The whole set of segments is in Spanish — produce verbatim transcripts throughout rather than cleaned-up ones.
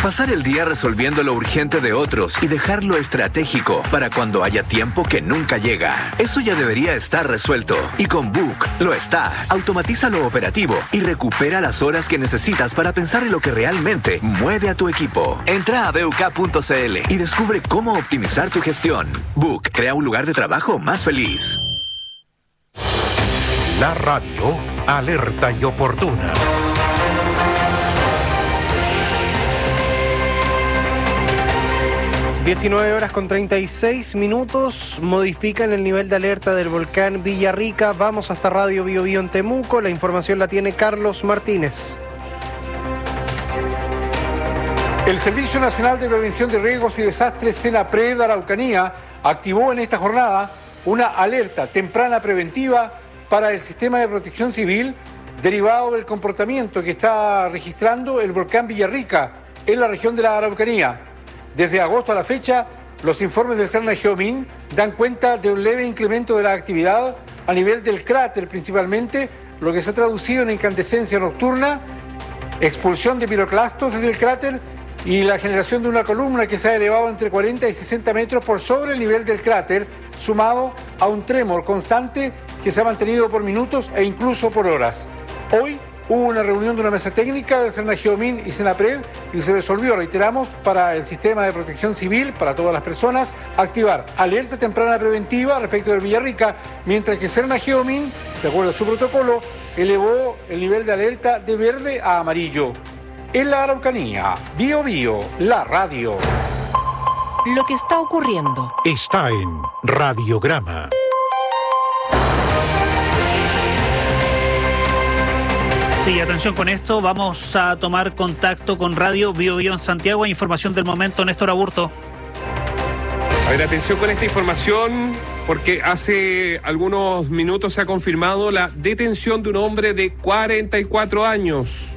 Pasar el día resolviendo lo urgente de otros y dejar lo estratégico para cuando haya tiempo que nunca llega. Eso ya debería estar resuelto. Y con Book lo está. Automatiza lo operativo y recupera las horas que necesitas para pensar en lo que realmente mueve a tu equipo. Entra a b u k punto c l y descubre cómo optimizar tu gestión. Book crea un lugar de trabajo más feliz. La radio alerta y oportuna. diecinueve horas con treinta y seis minutos, modifican el nivel de alerta del volcán Villarrica. Vamos hasta Radio Bio Bio en Temuco, la información la tiene Carlos Martínez. El Servicio Nacional de Prevención de Riesgos y Desastres, SENAPRED Araucanía, activó en esta jornada una alerta temprana preventiva para el sistema de protección civil derivado del comportamiento que está registrando el volcán Villarrica en la región de la Araucanía. Desde agosto a la fecha, los informes del CERNA-GEOMIN dan cuenta de un leve incremento de la actividad a nivel del cráter principalmente, lo que se ha traducido en incandescencia nocturna, expulsión de piroclastos desde el cráter y la generación de una columna que se ha elevado entre cuarenta y sesenta metros por sobre el nivel del cráter, sumado a un trémor constante que se ha mantenido por minutos e incluso por horas. Hoy hubo una reunión de una mesa técnica del CERNA-GEOMIN y SENAPRED y se resolvió, reiteramos, para el sistema de protección civil, para todas las personas, activar alerta temprana preventiva respecto del Villarrica, mientras que CERNA-GEOMIN, de acuerdo a su protocolo, elevó el nivel de alerta de verde a amarillo. En la Araucanía, Bio Bio, la radio. Lo que está ocurriendo está en Radiograma. Sí, atención con esto, vamos a tomar contacto con Radio Bio Bio en Santiago. Información del momento, Néstor Aburto. A ver, atención con esta información, porque hace algunos minutos se ha confirmado la detención de un hombre de cuarenta y cuatro años.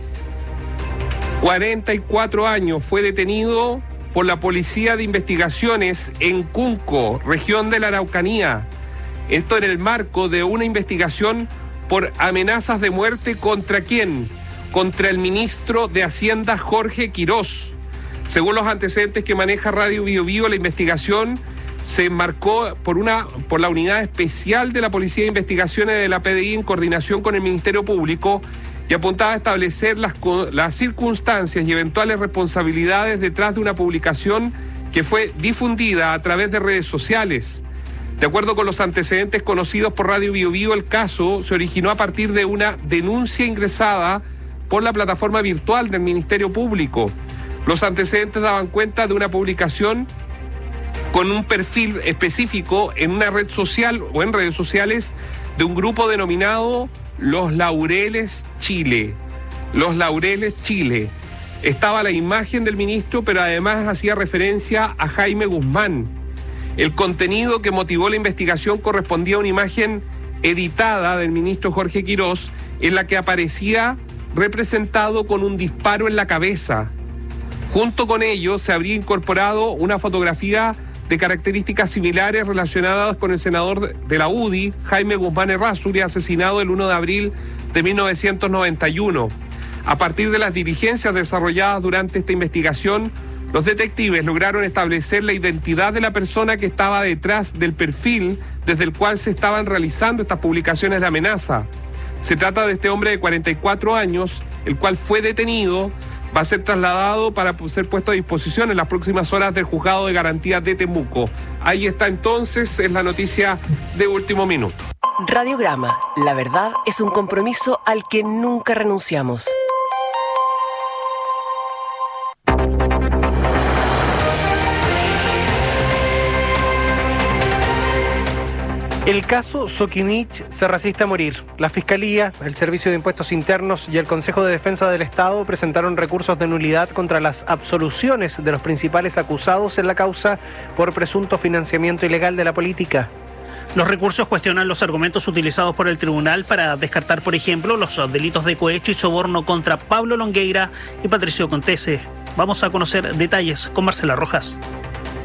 cuarenta y cuatro años, fue detenido por la Policía de Investigaciones en Cunco, región de la Araucanía. Esto en el marco de una investigación por amenazas de muerte ¿contra quién? Contra el ministro de Hacienda, Jorge Quirós. Según los antecedentes que maneja Radio Bio Bio, la investigación se enmarcó por, una, por la Unidad Especial de la Policía de Investigaciones de la P D I en coordinación con el Ministerio Público y apuntaba a establecer las, las circunstancias y eventuales responsabilidades detrás de una publicación que fue difundida a través de redes sociales. De acuerdo con los antecedentes conocidos por Radio Bio Bio, el caso se originó a partir de una denuncia ingresada por la plataforma virtual del Ministerio Público. Los antecedentes daban cuenta de una publicación con un perfil específico en una red social o en redes sociales de un grupo denominado Los Laureles Chile. Los Laureles Chile. Estaba la imagen del ministro, pero además hacía referencia a Jaime Guzmán. El contenido que motivó la investigación correspondía a una imagen editada del ministro Jorge Quirós, en la que aparecía representado con un disparo en la cabeza. Junto con ello se habría incorporado una fotografía de características similares relacionadas con el senador de la U D I, Jaime Guzmán Errázuriz, asesinado el uno de abril de mil novecientos noventa y uno. A partir de las diligencias desarrolladas durante esta investigación, los detectives lograron establecer la identidad de la persona que estaba detrás del perfil desde el cual se estaban realizando estas publicaciones de amenaza. Se trata de este hombre de cuarenta y cuatro años, el cual fue detenido, va a ser trasladado para ser puesto a disposición en las próximas horas del Juzgado de Garantías de Temuco. Ahí está entonces, es la noticia de último minuto. Radiograma, la verdad es un compromiso al que nunca renunciamos. El caso Soquimich se resiste a morir. La Fiscalía, el Servicio de Impuestos Internos y el Consejo de Defensa del Estado presentaron recursos de nulidad contra las absoluciones de los principales acusados en la causa por presunto financiamiento ilegal de la política. Los recursos cuestionan los argumentos utilizados por el tribunal para descartar, por ejemplo, los delitos de cohecho y soborno contra Pablo Longueira y Patricio Contese. Vamos a conocer detalles con Marcela Rojas.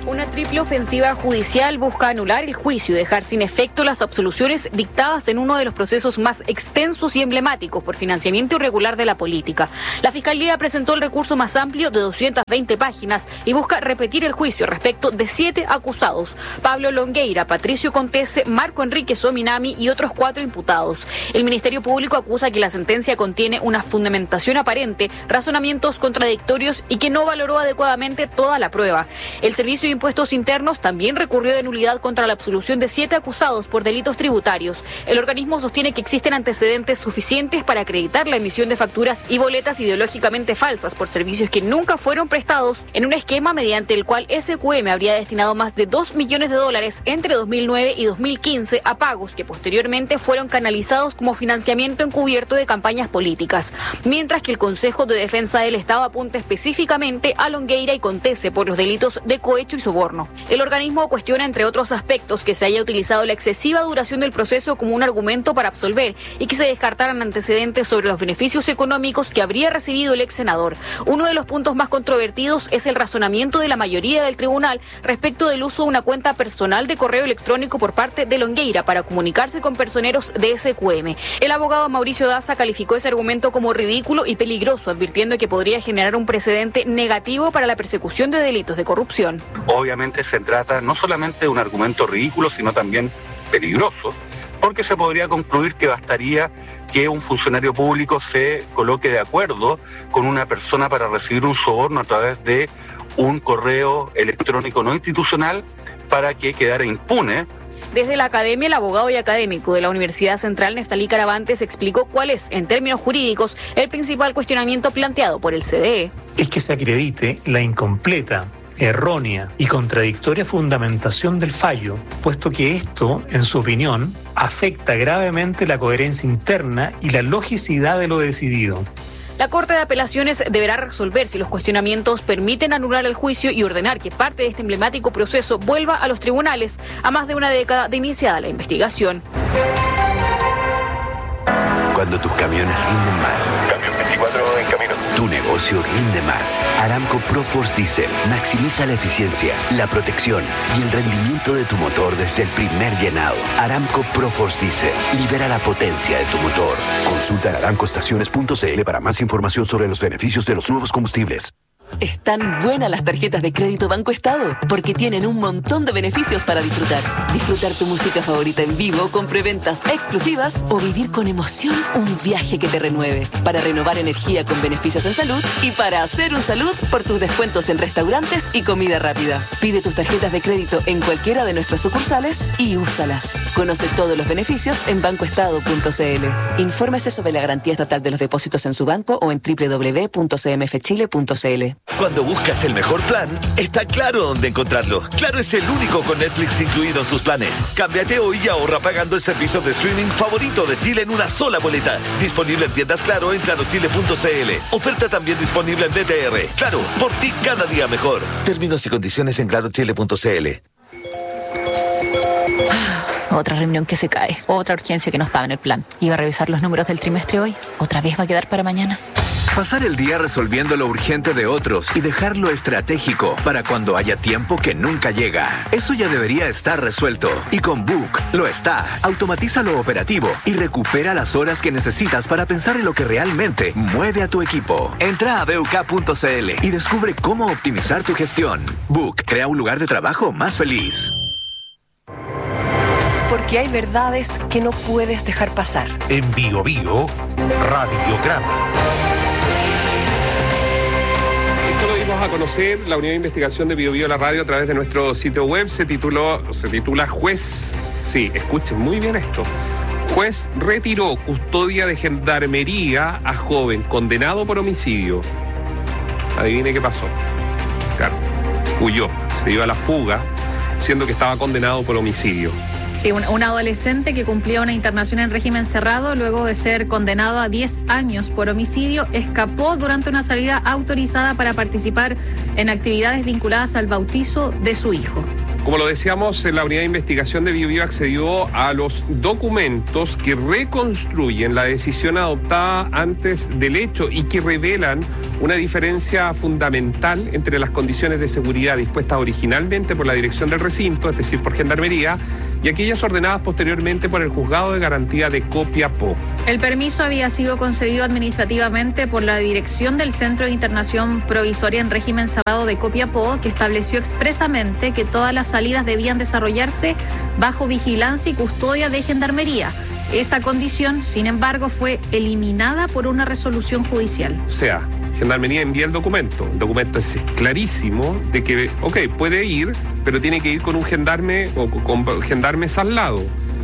Una triple ofensiva judicial busca anular el juicio y dejar sin efecto las absoluciones dictadas en uno de los procesos más extensos y emblemáticos por financiamiento irregular de la política. La Fiscalía presentó el recurso más amplio de doscientas veinte páginas y busca repetir el juicio respecto de siete acusados: Pablo Longueira, Patricio Contese, Marco Enrique Sominami y otros cuatro imputados. El Ministerio Público acusa que la sentencia contiene una fundamentación aparente, razonamientos contradictorios y que no valoró adecuadamente toda la prueba. El Servicio de Impuestos Internos también recurrió de nulidad contra la absolución de siete acusados por delitos tributarios. El organismo sostiene que existen antecedentes suficientes para acreditar la emisión de facturas y boletas ideológicamente falsas por servicios que nunca fueron prestados en un esquema mediante el cual S Q M habría destinado más de dos millones de dólares entre dos mil nueve y dos mil quince a pagos que posteriormente fueron canalizados como financiamiento encubierto de campañas políticas. Mientras que el Consejo de Defensa del Estado apunta específicamente a Longueira y Contese por los delitos de cohecho y soborno. El organismo cuestiona, entre otros aspectos, que se haya utilizado la excesiva duración del proceso como un argumento para absolver y que se descartaran antecedentes sobre los beneficios económicos que habría recibido el ex senador. Uno de los puntos más controvertidos es el razonamiento de la mayoría del tribunal respecto del uso de una cuenta personal de correo electrónico por parte de Longueira para comunicarse con personeros de S Q M. El abogado Mauricio Daza calificó ese argumento como ridículo y peligroso, advirtiendo que podría generar un precedente negativo para la persecución de delitos de corrupción. Obviamente se trata no solamente de un argumento ridículo, sino también peligroso, porque se podría concluir que bastaría que un funcionario público se coloque de acuerdo con una persona para recibir un soborno a través de un correo electrónico no institucional para que quedara impune. Desde la academia, el abogado y académico de la Universidad Central, Neftalí Caravantes, explicó cuál es, en términos jurídicos, el principal cuestionamiento planteado por el C D E. Es que se acredite la incompleta, errónea y contradictoria fundamentación del fallo, puesto que esto, en su opinión, afecta gravemente la coherencia interna y la logicidad de lo decidido. La Corte de Apelaciones deberá resolver si los cuestionamientos permiten anular el juicio y ordenar que parte de este emblemático proceso vuelva a los tribunales a más de una década de iniciada la investigación. Cuando tus camiones rinden más. Camión veinticuatro en camino. Tu negocio rinde más. Aramco ProForce Diesel maximiza la eficiencia, la protección y el rendimiento de tu motor desde el primer llenado. Aramco ProForce Diesel libera la potencia de tu motor. Consulta en aramco estaciones punto c l para más información sobre los beneficios de los nuevos combustibles. Están buenas las tarjetas de crédito Banco Estado porque tienen un montón de beneficios para disfrutar. Disfrutar tu música favorita en vivo con preventas exclusivas o vivir con emoción un viaje que te renueve. Para renovar energía con beneficios en salud y para hacer un salud por tus descuentos en restaurantes y comida rápida. Pide tus tarjetas de crédito en cualquiera de nuestras sucursales y úsalas. Conoce todos los beneficios en banco estado punto c l. Infórmese sobre la garantía estatal de los depósitos en su banco o en doble u doble u doble u punto c m f chile punto c l. Cuando buscas el mejor plan, está claro dónde encontrarlo. Claro es el único con Netflix incluido en sus planes. Cámbiate hoy y ahorra pagando el servicio de streaming favorito de Chile en una sola boleta. Disponible en tiendas Claro en claro chile punto c l. Oferta también disponible en B T R. Claro, por ti cada día mejor. Términos y condiciones en claro chile punto c l. Otra reunión que se cae. Otra urgencia que no estaba en el plan. Iba a revisar los números del trimestre hoy. ¿Otra vez va a quedar para mañana? Pasar el día resolviendo lo urgente de otros y dejar lo estratégico para cuando haya tiempo que nunca llega. Eso ya debería estar resuelto. Y con Book lo está. Automatiza lo operativo y recupera las horas que necesitas para pensar en lo que realmente mueve a tu equipo. Entra a b u k punto c l y descubre cómo optimizar tu gestión. Book crea un lugar de trabajo más feliz. Porque hay verdades que no puedes dejar pasar. En Bio Bio, Radiograma. A conocer la unidad de investigación de Bio Bio la radio a través de nuestro sitio web. Se tituló, se titula Juez, sí, escuchen muy bien esto. Juez retiró custodia de gendarmería a joven condenado por homicidio. Adivine qué pasó. Claro, huyó, se dio a la fuga, siendo que estaba condenado por homicidio. Sí, un, un adolescente que cumplía una internación en régimen cerrado luego de ser condenado a diez años por homicidio, escapó durante una salida autorizada para participar en actividades vinculadas al bautizo de su hijo. Como lo decíamos, la unidad de investigación de Bio Bio accedió a los documentos que reconstruyen la decisión adoptada antes del hecho y que revelan una diferencia fundamental entre las condiciones de seguridad dispuestas originalmente por la dirección del recinto, es decir, por Gendarmería, y aquellas ordenadas posteriormente por el Juzgado de Garantía de Copiapó. El permiso había sido concedido administrativamente por la dirección del Centro de Internación Provisoria en Régimen Cerrado de Copiapó, que estableció expresamente que todas las salidas debían desarrollarse bajo vigilancia y custodia de Gendarmería. Esa condición, sin embargo, fue eliminada por una resolución judicial. O sea, Gendarmería envía el documento. El documento es clarísimo de que, ok, puede ir, pero tiene que ir con un gendarme o con gendarmes al lado.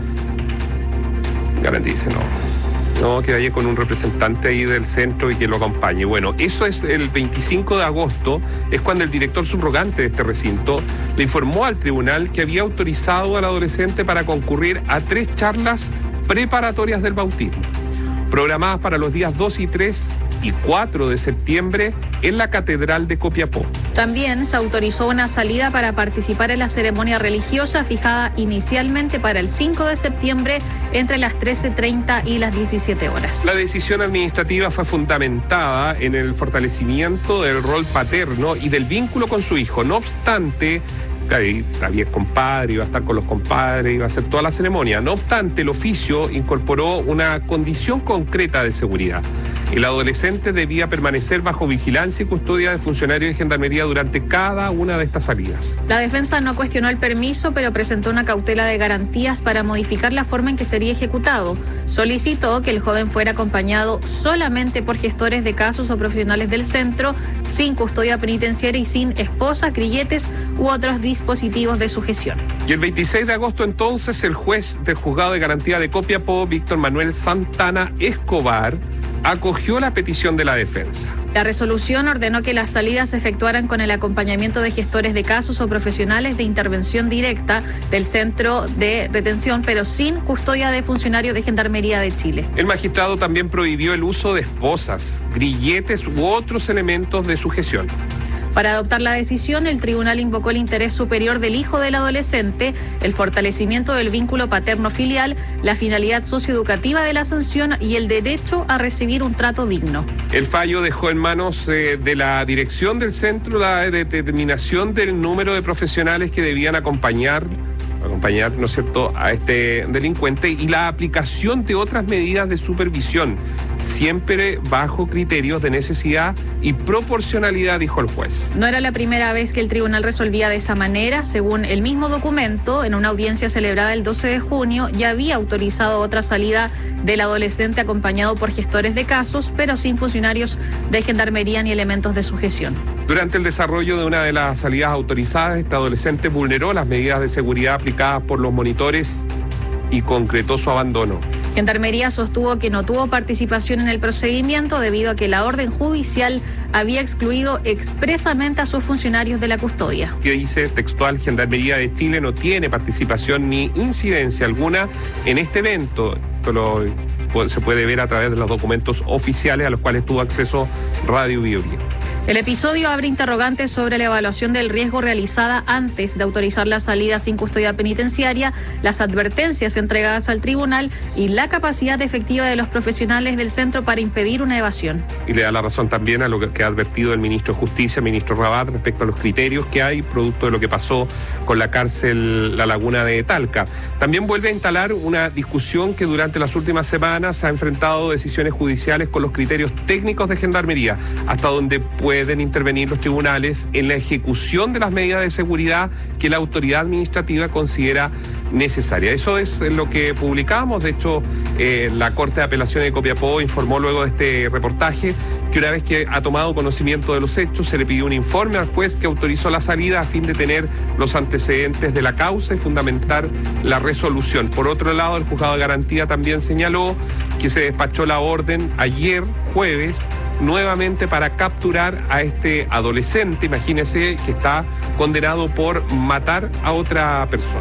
Garantía dice no. No, que vaya con un representante ahí del centro y que lo acompañe. Bueno, eso es el veinticinco de agosto, es cuando el director subrogante de este recinto le informó al tribunal que había autorizado al adolescente para concurrir a tres charlas preparatorias del bautismo, programadas para los días dos y tres y cuatro de septiembre en la Catedral de Copiapó. También se autorizó una salida para participar en la ceremonia religiosa fijada inicialmente para el cinco de septiembre entre las trece treinta y las diecisiete horas. La decisión administrativa fue fundamentada en el fortalecimiento del rol paterno y del vínculo con su hijo. No obstante, había compadre, iba a estar con los compadres, iba a hacer toda la ceremonia. No obstante, el oficio incorporó una condición concreta de seguridad. El adolescente debía permanecer bajo vigilancia y custodia de funcionarios de Gendarmería durante cada una de estas salidas. La defensa no cuestionó el permiso, pero presentó una cautela de garantías para modificar la forma en que sería ejecutado. Solicitó que el joven fuera acompañado solamente por gestores de casos o profesionales del centro, sin custodia penitenciaria y sin esposas, grilletes u otros dispositivos de sujeción. Y el veintiséis de agosto entonces el juez del Juzgado de Garantía de Copiapó, Víctor Manuel Santana Escobar, acogió la petición de la defensa. La resolución ordenó que las salidas se efectuaran con el acompañamiento de gestores de casos o profesionales de intervención directa del centro de retención, pero sin custodia de funcionarios de Gendarmería de Chile. El magistrado también prohibió el uso de esposas, grilletes u otros elementos de sujeción. Para adoptar la decisión, el tribunal invocó el interés superior del hijo del adolescente, el fortalecimiento del vínculo paterno-filial, la finalidad socioeducativa de la sanción y el derecho a recibir un trato digno. El fallo dejó en manos eh, de la dirección del centro la determinación del número de profesionales que debían acompañar acompañar, ¿no es cierto?, a este delincuente y la aplicación de otras medidas de supervisión, siempre bajo criterios de necesidad y proporcionalidad, dijo el juez. No era la primera vez que el tribunal resolvía de esa manera. Según el mismo documento, en una audiencia celebrada el doce de junio, ya había autorizado otra salida del adolescente acompañado por gestores de casos, pero sin funcionarios de Gendarmería ni elementos de sujeción. Durante el desarrollo de una de las salidas autorizadas, este adolescente vulneró las medidas de seguridad aplicadas por los monitores y concretó su abandono. Gendarmería sostuvo que no tuvo participación en el procedimiento debido a que la orden judicial había excluido expresamente a sus funcionarios de la custodia. Que dice textual: Gendarmería de Chile no tiene participación ni incidencia alguna en este evento. Esto lo, se puede ver a través de los documentos oficiales a los cuales tuvo acceso Radio Bio Bio. El episodio abre interrogantes sobre la evaluación del riesgo realizada antes de autorizar la salida sin custodia penitenciaria, las advertencias entregadas al tribunal y la capacidad efectiva de los profesionales del centro para impedir una evasión. Y le da la razón también a lo que ha advertido el ministro de Justicia, el ministro Rabat, respecto a los criterios que hay producto de lo que pasó con la cárcel La Laguna de Talca. También vuelve a instalar una discusión que durante las últimas semanas ha enfrentado decisiones judiciales con los criterios técnicos de Gendarmería, hasta donde puede pueden intervenir los tribunales en la ejecución de las medidas de seguridad que la autoridad administrativa considera necesaria. Eso es lo que publicamos. De hecho, eh, la Corte de Apelaciones de Copiapó informó luego de este reportaje que una vez que ha tomado conocimiento de los hechos, se le pidió un informe al juez que autorizó la salida a fin de tener los antecedentes de la causa y fundamentar la resolución. Por otro lado, el Juzgado de Garantía también señaló que se despachó la orden ayer, jueves, nuevamente para capturar a este adolescente, imagínese, que está condenado por matar a otra persona.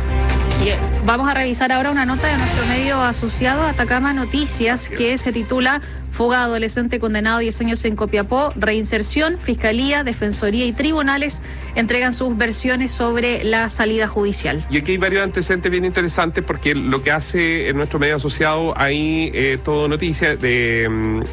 Bien. Vamos a revisar ahora una nota de nuestro medio asociado Atacama Noticias que se titula Fuga adolescente condenado a diez años en Copiapó, reinserción, Fiscalía, Defensoría y tribunales entregan sus versiones sobre la salida judicial. Y aquí hay varios antecedentes bien interesantes porque lo que hace en nuestro medio asociado ahí, eh, Todo Noticias, de...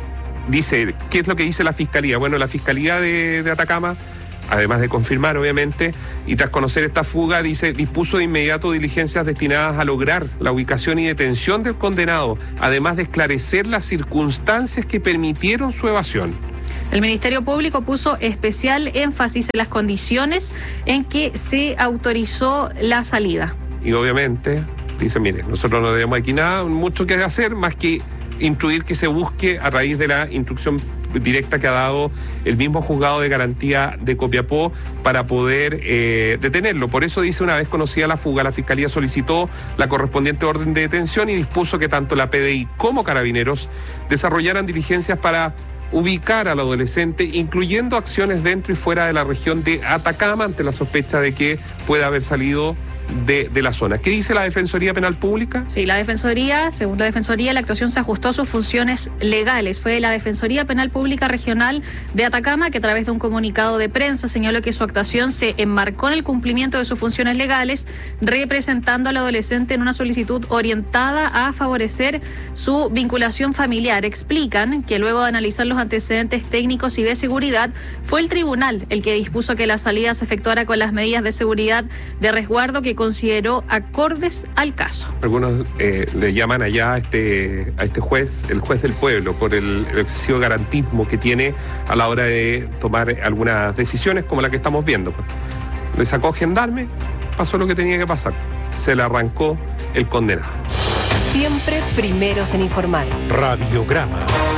dice, ¿qué es lo que dice la Fiscalía? Bueno, la Fiscalía de, de Atacama, además de confirmar, obviamente, y tras conocer esta fuga, dice, dispuso de inmediato diligencias destinadas a lograr la ubicación y detención del condenado, además de esclarecer las circunstancias que permitieron su evasión. El Ministerio Público puso especial énfasis en las condiciones en que se autorizó la salida. Y obviamente, dice, mire, nosotros no tenemos aquí nada, mucho que hacer, más que instruir que se busque a raíz de la instrucción directa que ha dado el mismo juzgado de garantía de Copiapó para poder eh, detenerlo. Por eso dice, una vez conocida la fuga, la Fiscalía solicitó la correspondiente orden de detención y dispuso que tanto la P D I como Carabineros desarrollaran diligencias para ubicar al adolescente, incluyendo acciones dentro y fuera de la región de Atacama ante la sospecha de que pueda haber salido De, de la zona. ¿Qué dice la Defensoría Penal Pública? Sí, la Defensoría, según la Defensoría, la actuación se ajustó a sus funciones legales. Fue la Defensoría Penal Pública Regional de Atacama que a través de un comunicado de prensa señaló que su actuación se enmarcó en el cumplimiento de sus funciones legales, representando al adolescente en una solicitud orientada a favorecer su vinculación familiar. Explican que luego de analizar los antecedentes técnicos y de seguridad, fue el tribunal el que dispuso que la salida se efectuara con las medidas de seguridad de resguardo que consideró acordes al caso. Algunos eh, le llaman allá a este, a este juez, el juez del pueblo, por el, el excesivo garantismo que tiene a la hora de tomar algunas decisiones como la que estamos viendo. Le sacó gendarme, pasó lo que tenía que pasar, se le arrancó el condenado. Siempre primeros en informar. Radiograma.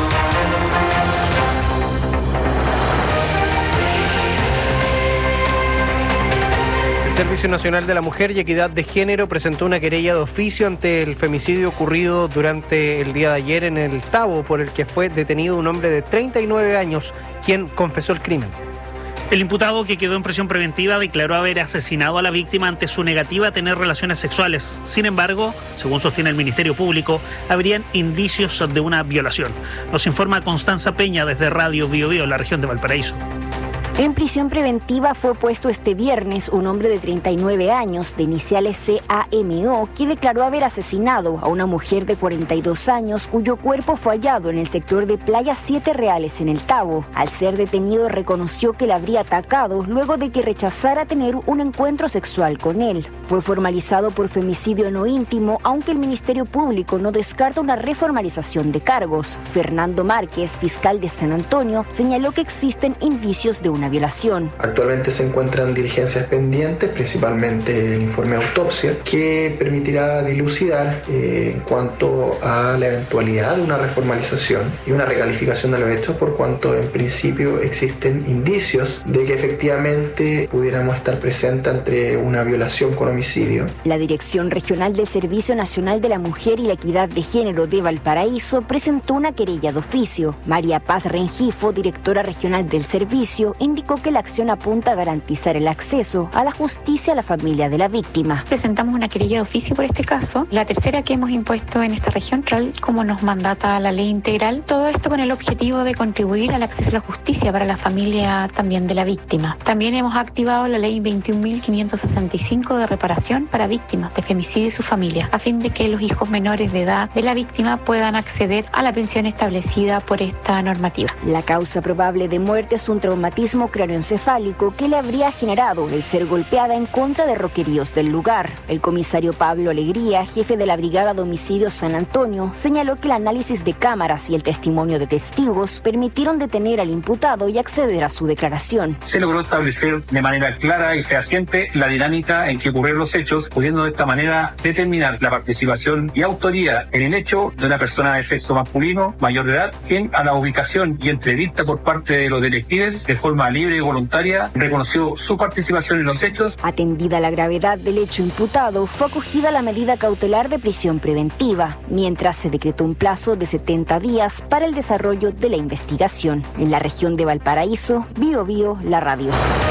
El Servicio Nacional de la Mujer y Equidad de Género presentó una querella de oficio ante el femicidio ocurrido durante el día de ayer en el Tabo, por el que fue detenido un hombre de treinta y nueve años, quien confesó el crimen. El imputado, que quedó en prisión preventiva, declaró haber asesinado a la víctima ante su negativa a tener relaciones sexuales. Sin embargo, según sostiene el Ministerio Público, habrían indicios de una violación. Nos informa Constanza Peña desde Radio Bio Bio, en la región de Valparaíso. En prisión preventiva fue puesto este viernes un hombre de treinta y nueve años, de iniciales C A M O, que declaró haber asesinado a una mujer de cuarenta y dos años, cuyo cuerpo fue hallado en el sector de Playa Siete Reales, en el Tabo. Al ser detenido, reconoció que la habría atacado luego de que rechazara tener un encuentro sexual con él. Fue formalizado por femicidio no íntimo, aunque el Ministerio Público no descarta una reformalización de cargos. Fernando Márquez, fiscal de San Antonio, señaló que existen indicios de una violación. Actualmente se encuentran diligencias pendientes, principalmente el informe de autopsia, que permitirá dilucidar eh, en cuanto a la eventualidad de una reformalización y una recalificación de los hechos, por cuanto en principio existen indicios de que efectivamente pudiéramos estar presentes ante una violación con homicidio. La Dirección Regional del Servicio Nacional de la Mujer y la Equidad de Género de Valparaíso presentó una querella de oficio. María Paz Rengifo, directora regional del servicio, indicó que la acción apunta a garantizar el acceso a la justicia a la familia de la víctima. Presentamos una querella de oficio por este caso, la tercera que hemos impuesto en esta región, tal como nos mandata la ley integral. Todo esto con el objetivo de contribuir al acceso a la justicia para la familia también de la víctima. También hemos activado la ley veintiún mil quinientos sesenta y cinco de reparación para víctimas de femicidio y su familia, a fin de que los hijos menores de edad de la víctima puedan acceder a la pensión establecida por esta normativa. La causa probable de muerte es un traumatismo cráneoencefálico que le habría generado el ser golpeada en contra de roqueríos del lugar. El comisario Pablo Alegría, jefe de la Brigada de Homicidios San Antonio, señaló que el análisis de cámaras y el testimonio de testigos permitieron detener al imputado y acceder a su declaración. Se logró establecer de manera clara y fehaciente la dinámica en que ocurrieron los hechos, pudiendo de esta manera determinar la participación y autoría en el hecho de una persona de sexo masculino mayor de edad, quien a la ubicación y entrevista por parte de los detectives de forma libre y voluntaria reconoció su participación en los hechos. Atendida la gravedad del hecho imputado, fue acogida la medida cautelar de prisión preventiva, mientras se decretó un plazo de setenta días para el desarrollo de la investigación. En la región de Valparaíso, Bio Bio, la radio.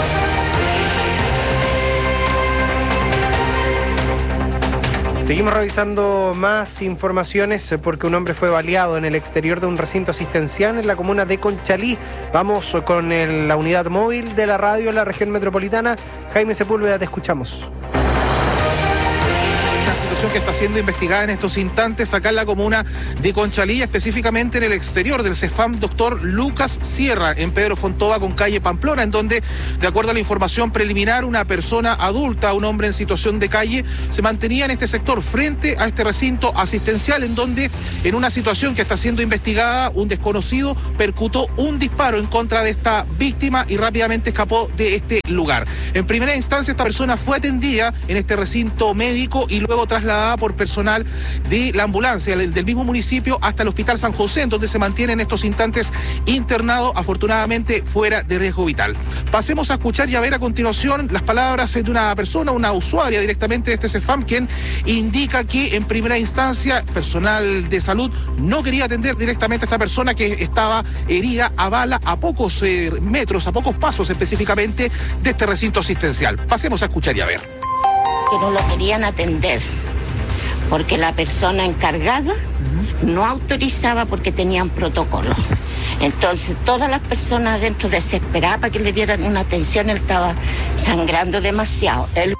Seguimos revisando más informaciones porque un hombre fue baleado en el exterior de un recinto asistencial en la comuna de Conchalí. Vamos con el, la unidad móvil de la radio en la región metropolitana. Jaime Sepúlveda, te escuchamos. situación que está siendo investigada en estos instantes acá en la comuna de Conchalí, específicamente en el exterior del CEFAM Doctor Lucas Sierra, en Pedro Fontova con calle Pamplona, en donde, de acuerdo a la información preliminar, una persona adulta, un hombre en situación de calle, se mantenía en este sector frente a este recinto asistencial, en donde, en una situación que está siendo investigada, un desconocido percutó un disparo en contra de esta víctima y rápidamente escapó de este lugar. En primera instancia, esta persona fue atendida en este recinto médico y luego trasladada por personal de la ambulancia del mismo municipio hasta el Hospital San José, en donde se mantiene en estos instantes internado, afortunadamente fuera de riesgo vital. Pasemos a escuchar y a ver a continuación las palabras de una persona, una usuaria directamente de este CEFAM, quien indica que en primera instancia personal de salud no quería atender directamente a esta persona que estaba herida a bala a pocos eh, metros, a pocos pasos específicamente de este recinto asistencial. Pasemos a escuchar y a ver. Que no lo querían atender porque la persona encargada no autorizaba porque tenían protocolo. Entonces todas las personas dentro desesperadas para que le dieran una atención, él estaba sangrando demasiado. Él...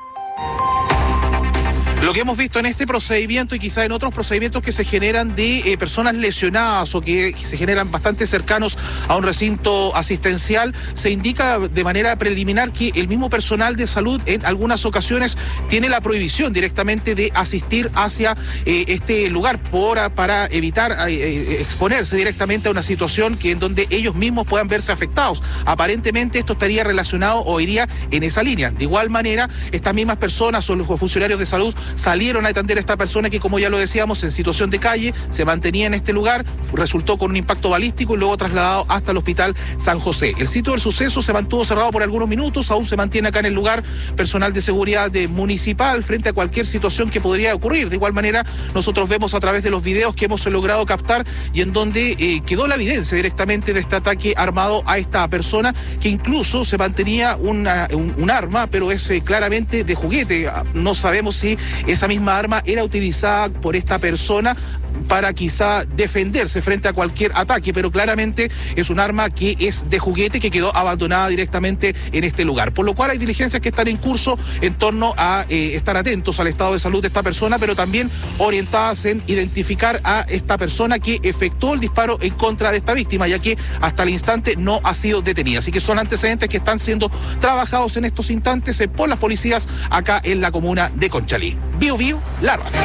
Lo que hemos visto en este procedimiento y quizá en otros procedimientos que se generan de eh, personas lesionadas o que, que se generan bastante cercanos a un recinto asistencial, se indica de manera preliminar que el mismo personal de salud en algunas ocasiones tiene la prohibición directamente de asistir hacia eh, este lugar por, para evitar eh, exponerse directamente a una situación que en donde ellos mismos puedan verse afectados. Aparentemente esto estaría relacionado o iría en esa línea. De igual manera, estas mismas personas o los funcionarios de salud salieron a atender a esta persona que, como ya lo decíamos, en situación de calle, se mantenía en este lugar, resultó con un impacto balístico y luego trasladado hasta el Hospital San José. El sitio del suceso se mantuvo cerrado por algunos minutos, aún se mantiene acá en el lugar personal de seguridad de municipal frente a cualquier situación que podría ocurrir. De igual manera, nosotros vemos a través de los videos que hemos logrado captar y en donde eh, quedó la evidencia directamente de este ataque armado a esta persona, que incluso se mantenía una, un, un arma, pero es eh, claramente de juguete. No sabemos si esa misma arma era utilizada por esta persona para quizá defenderse frente a cualquier ataque, pero claramente es un arma que es de juguete, que quedó abandonada directamente en este lugar. Por lo cual hay diligencias que están en curso en torno a eh, estar atentos al estado de salud de esta persona, pero también orientadas en identificar a esta persona que efectuó el disparo en contra de esta víctima, ya que hasta el instante no ha sido detenida. Así que son antecedentes que están siendo trabajados en estos instantes eh, por las policías acá en la comuna de Conchalí. Bio Bio, La Radio.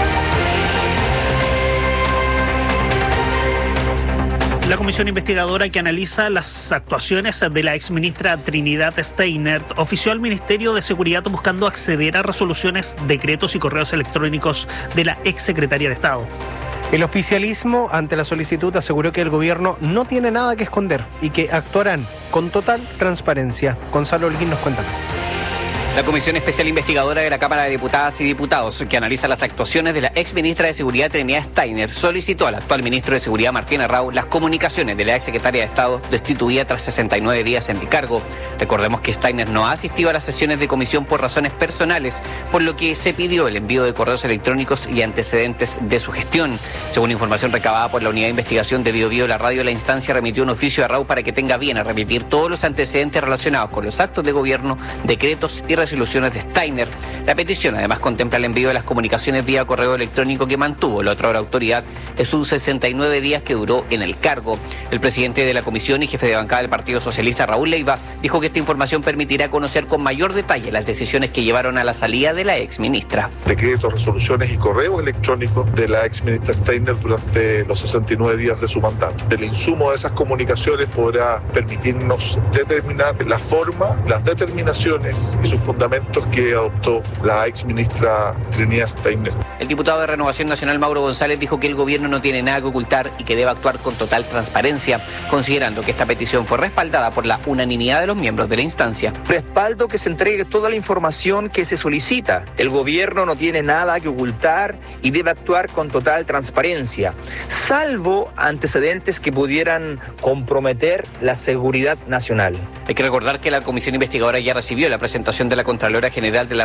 La comisión investigadora que analiza las actuaciones de la exministra Trinidad Steiner ofició al Ministerio de Seguridad buscando acceder a resoluciones, decretos y correos electrónicos de la exsecretaria de Estado. El oficialismo, ante la solicitud, aseguró que el gobierno no tiene nada que esconder y que actuarán con total transparencia. Gonzalo Holguín nos cuenta más. La Comisión Especial Investigadora de la Cámara de Diputadas y Diputados, que analiza las actuaciones de la ex ministra de Seguridad Trinidad Steiner, solicitó al actual ministro de Seguridad Martín Arrau las comunicaciones de la ex secretaria de Estado destituida tras sesenta y nueve días en el cargo. Recordemos que Steiner no ha asistido a las sesiones de comisión por razones personales, por lo que se pidió el envío de correos electrónicos y antecedentes de su gestión. Según información recabada por la Unidad de Investigación de Bio Bio, la radio, la instancia remitió un oficio a Arrau para que tenga bien a remitir todos los antecedentes relacionados con los actos de gobierno, decretos y resoluciones de Steiner. La petición además contempla el envío de las comunicaciones vía correo electrónico que mantuvo la otra autoridad en sus sesenta y nueve días que duró en el cargo. El presidente de la comisión y jefe de bancada del Partido Socialista, Raúl Leiva, dijo que esta información permitirá conocer con mayor detalle las decisiones que llevaron a la salida de la exministra. Decretos, resoluciones y correos electrónicos de la exministra Steiner durante los sesenta y nueve días de su mandato. El insumo de esas comunicaciones podrá permitirnos determinar la forma, las determinaciones y sus fundamentos que adoptó la exministra Trinidad Steiner. El diputado de Renovación Nacional, Mauro González, dijo que el gobierno no tiene nada que ocultar y que debe actuar con total transparencia, considerando que esta petición fue respaldada por la unanimidad de los miembros de la instancia. Respaldo que se entregue toda la información que se solicita. El gobierno no tiene nada que ocultar y debe actuar con total transparencia, salvo antecedentes que pudieran comprometer la seguridad nacional. Hay que recordar que la comisión investigadora ya recibió la presentación de la Contralora General de la República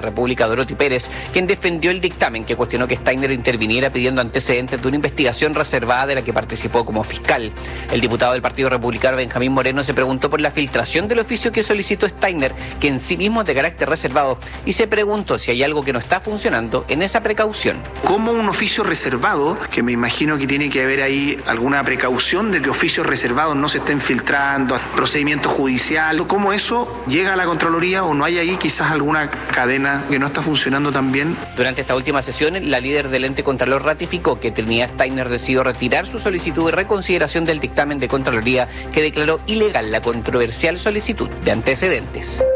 Pública Dorothy Pérez, quien defendió el dictamen que cuestionó que Steiner interviniera pidiendo antecedentes de una investigación reservada de la que participó como fiscal. El diputado del Partido Republicano Benjamín Moreno se preguntó por la filtración del oficio que solicitó Steiner, que en sí mismo es de carácter reservado, y se preguntó si hay algo que no está funcionando en esa precaución. Como un oficio reservado, que me imagino que tiene que haber ahí alguna precaución de que oficios reservados no se estén filtrando, procedimiento judicial, cómo eso llega a la Contraloría o no hay ahí quizás alguna cadena que no está funcionando tan bien. Durante esta última sesión, la líder del ente Contralor ratificó que Trinidad Steiner decidió retirar su solicitud de reconsideración del dictamen de Contraloría que declaró ilegal la controversial solicitud de antecedentes.